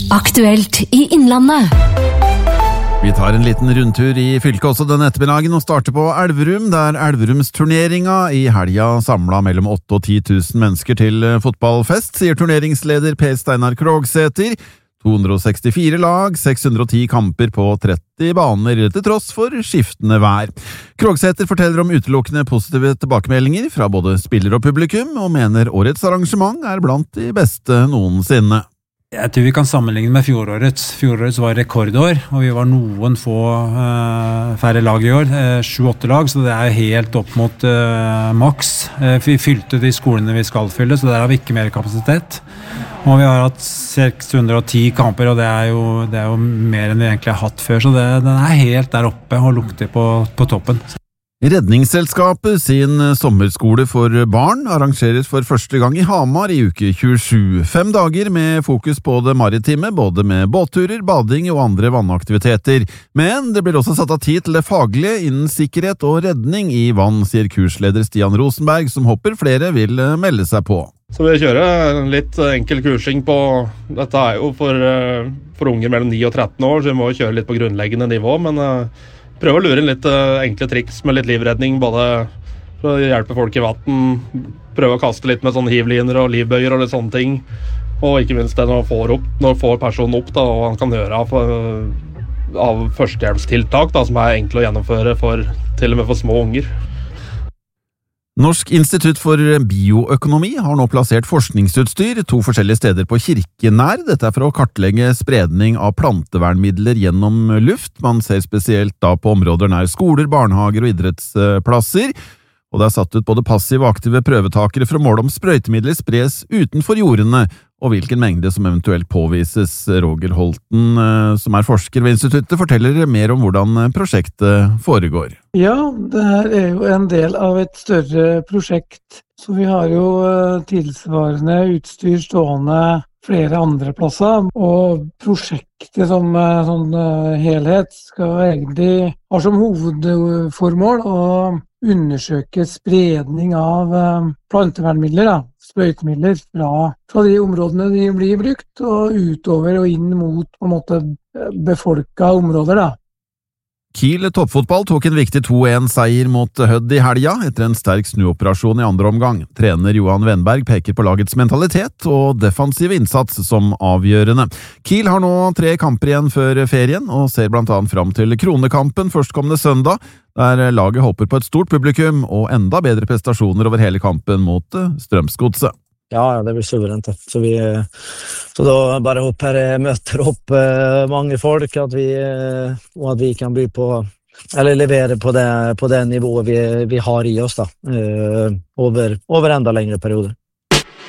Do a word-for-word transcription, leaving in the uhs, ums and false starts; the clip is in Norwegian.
Aktuelt i Innlandet. Vi tar en liten rundtur i fylket også denne ettermiddagen og starter på Elverum, der Elverumsturneringa i helga samlet mellom åtte og ti tusen mennesker til fotballfest, sier turneringsleder Per Steinar Krogsæter. to hundre og sekstifire lag, seks hundre og ti kamper på tretti baner, til tross for skiftende vær. Krogsæter forteller om utelukkende positive tilbakemeldinger fra både spiller og publikum, og mener årets arrangement er blant de beste noensinne. Jeg tror vi kan sammenligne med fjorårets. Fjorårets var rekordår, og vi var noen få uh, færre lag i år, uh, sju-åtte lag, så det er helt opp mot uh, maks. Uh, vi fylte de skolene vi skal fylle, så der har vi ikke mer kapasitet. Og vi har hatt seks hundre og ti kamper, og det er jo, det er jo mer enn vi egentlig har hatt før, så det, den er helt der oppe og lukter på, på toppen. Redningsselskapet sin sommerskole for barn arrangeres for første gang i Hamar i uke tjuesju. Fem dager med fokus på det maritime, både med båtturer, bading og andre vannaktiviteter. Men det blir også satt av tid til det faglige innen sikkerhet og redning i vann, sier kursleder Stian Rosenberg, som håper flere vil melde seg på. Så vi kjører en litt enkel kursing på, dette er jo for, for unger mellom ni og tretten år, så vi må kjøre litt på grunnleggende nivå, men prøve å lure inn litt uh, enkle triks med litt livredning, både for å hjelpe folk i vatten, prøve å kaste litt med sånne hivliner og livbøyer og litt sånne ting, og ikke minst det når får, opp, når får personen opp da, og han kan høre av, av førstehjelpstiltak da, som er enkle å gjennomføre for, til og med for små unger. Norsk institutt for bioøkonomi har nå plassert forskningsutstyr to forskjellige steder på Kirkenær. Dette er for å kartlegge spredning av plantevernmidler gjennom luft. Man ser spesielt da på områder nær skoler, barnehager og idrettsplasser. Og det er satt ut både passive og aktive prøvetakere for å måle om sprøytemidler spres utenfor jordene, og hvilken mengde som eventuelt påvises. Roger Holten, som er forsker ved instituttet, forteller mer om hvordan prosjektet foregår. Ja, det her er jo en del av et større prosjekt, så vi har jo tilsvarende utstyr stående flere andre plasser, og prosjektet som sånn helhet skal egentlig ha som hovedformål å undersøke spredning av plantevernmidler, da, sprøytemidler fra, fra de områdene de blir brukt, og utover og inn mot på en måte befolka områder, da. Kiel toppfotball tok en viktig to en seier mot Hødd i helga etter en sterk snuoperasjon i andre omgang. Trener Johan Wenberg peker på lagets mentalitet og defensiv innsats som avgjørende. Kiel har nå tre kamper igjen før ferien, og ser blant annet fram til kronekampen førstkommende søndag, der laget håper på et stort publikum og enda bedre prestasjoner over hele kampen mot Strømsgodset. Ja, det blir suverent. Så, vi, så da bare håper jeg møter opp mange folk, at vi, og at vi kan by på, eller levere på det, på det nivået vi, vi har i oss da, over, over enda lengre perioder.